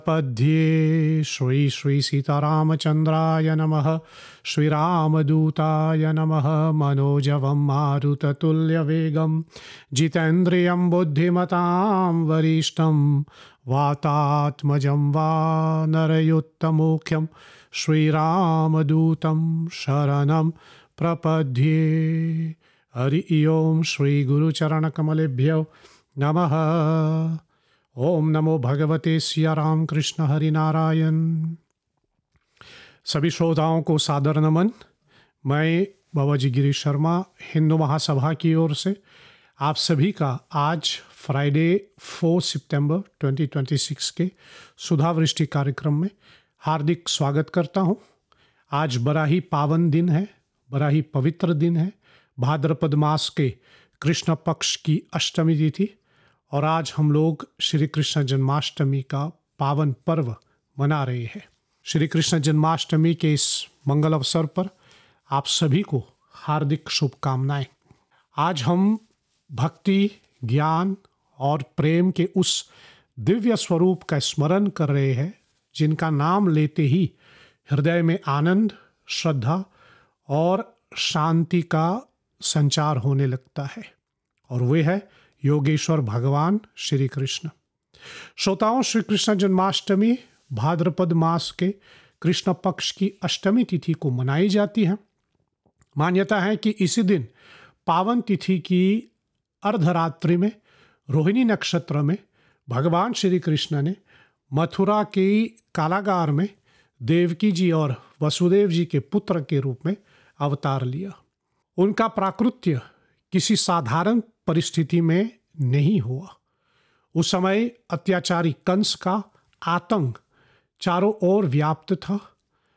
पद्ये श्री श्री सीतारामचंद्राय नमः। श्रीरामदूताय नमः। मनोजवं मारुततुल्यवेगं जितेन्द्रियं बुद्धिमतां वरिष्ठं वातात्मजं वानरयुक्तमुख्यं श्रीरामदूतं शरणं प्रपद्ये। हरि ओम श्री गुरुचरणकमलेभ्यो नमः। ओम नमो भगवते सिया राम कृष्ण हरि नारायण। सभी श्रोताओं को सादर नमन। मैं बाबाजी गिरीश शर्मा हिंदू महासभा की ओर से आप सभी का आज फ्राइडे 4 सितंबर 2026 के सुधावृष्टि कार्यक्रम में हार्दिक स्वागत करता हूं। आज बड़ा ही पावन दिन है, बड़ा ही पवित्र दिन है। भाद्रपद मास के कृष्ण पक्ष की अष्टमी तिथि और आज हम लोग श्री कृष्ण जन्माष्टमी का पावन पर्व मना रहे हैं। श्री कृष्ण जन्माष्टमी के इस मंगल अवसर पर आप सभी को हार्दिक शुभकामनाएं। आज हम भक्ति, ज्ञान और प्रेम के उस दिव्य स्वरूप का स्मरण कर रहे हैं जिनका नाम लेते ही हृदय में आनंद, श्रद्धा और शांति का संचार होने लगता है, और वे है योगेश्वर भगवान श्री कृष्ण। श्रोताओं, श्री कृष्ण जन्माष्टमी भाद्रपद मास के कृष्ण पक्ष की अष्टमी तिथि को मनाई जाती है। मान्यता है कि इसी दिन पावन तिथि की अर्धरात्रि में रोहिणी नक्षत्र में भगवान श्री कृष्ण ने मथुरा के कारागार में देवकी जी और वसुदेव जी के पुत्र के रूप में अवतार लिया। उनका प्राकृत्य किसी साधारण परिस्थिति में नहीं हुआ। उस समय अत्याचारी कंस का आतंक चारों ओर व्याप्त था